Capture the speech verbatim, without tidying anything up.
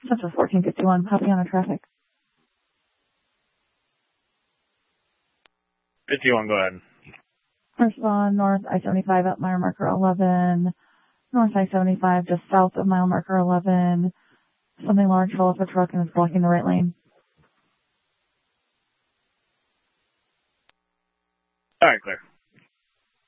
Central fourteen fifty-one, copy on the traffic. fifty-one, go ahead. Respond north I seventy-five at mile marker eleven. North I seventy-five just south of mile marker eleven. Something large fell off a truck and is blocking the right lane. All right, clear.